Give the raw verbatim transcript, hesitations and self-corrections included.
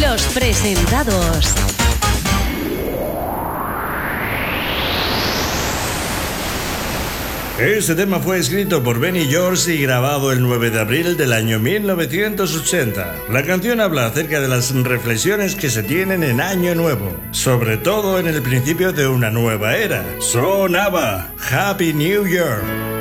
los presentados. Este tema fue escrito por Benny George y grabado el nueve de abril del año mil novecientos ochenta. La canción habla acerca de las reflexiones que se tienen en Año Nuevo, sobre todo en el principio de una nueva era. Sonaba Happy New Year.